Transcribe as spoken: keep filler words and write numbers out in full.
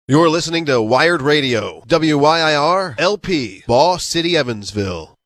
You're listening to Wired Radio, W Y I R L P, Ball City, Evansville.